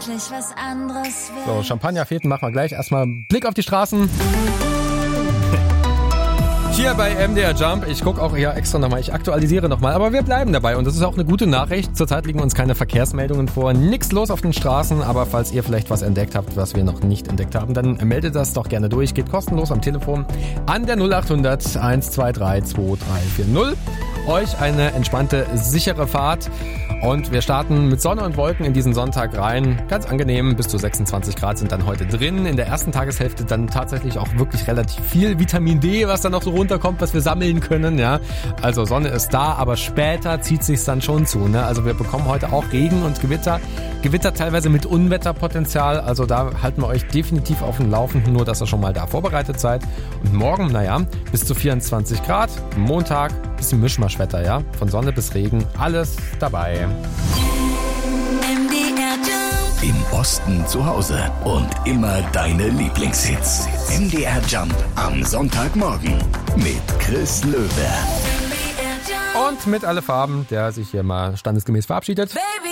endlich was anderes will. So, Champagnerfeten machen wir gleich. Erstmal Blick auf die Straßen. Hier bei MDR Jump, ich gucke auch hier extra nochmal, ich aktualisiere nochmal, aber wir bleiben dabei und das ist auch eine gute Nachricht. Zurzeit liegen uns keine Verkehrsmeldungen vor, nichts los auf den Straßen, aber falls ihr vielleicht was entdeckt habt, was wir noch nicht entdeckt haben, dann meldet das doch gerne durch, geht kostenlos am Telefon an der 0800 123 2340. Euch eine entspannte, sichere Fahrt und wir starten mit Sonne und Wolken in diesen Sonntag rein. Ganz angenehm, bis zu 26 Grad sind dann heute drin. In der ersten Tageshälfte dann tatsächlich auch wirklich relativ viel Vitamin D, was dann noch so runterkommt, was wir sammeln können. Ja, also Sonne ist da, aber später zieht sich's dann schon zu. Ne? Also wir bekommen heute auch Regen und Gewitter. Gewitter teilweise mit Unwetterpotenzial. Also da halten wir euch definitiv auf dem Laufenden, nur dass ihr schon mal da vorbereitet seid. Und morgen, bis zu 24 Grad. Montag, bisschen Mischmaschwetter, ja. Von Sonne bis Regen, alles dabei. Im Osten zu Hause und immer deine Lieblingshits. MDR Jump am Sonntagmorgen mit Chris Löwe. Und mit Alle Farben, der sich hier mal standesgemäß verabschiedet. Baby,